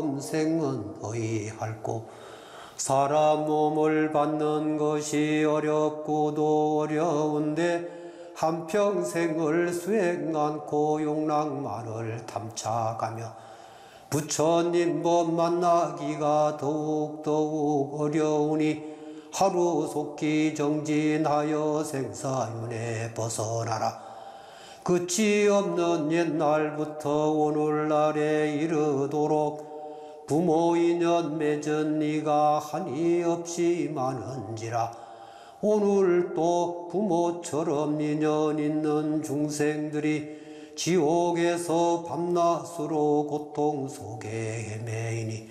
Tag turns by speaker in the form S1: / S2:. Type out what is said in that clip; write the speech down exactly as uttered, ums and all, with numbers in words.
S1: 생은 어이할꼬 사람 몸을 받는 것이 어렵고도 어려운데 한평생을 수행 않고 용락만을 탐착하며 부처님 법 만나기가 더욱더욱 어려우니 하루속히 정진하여 생사윤회 벗어나라. 끝이 없는 옛날부터 오늘날에 이르도록 부모 인연 맺은 이가 한이 없이 많은지라. 오늘 또 부모처럼 인연 있는 중생들이 지옥에서 밤낮으로 고통 속에 헤매이니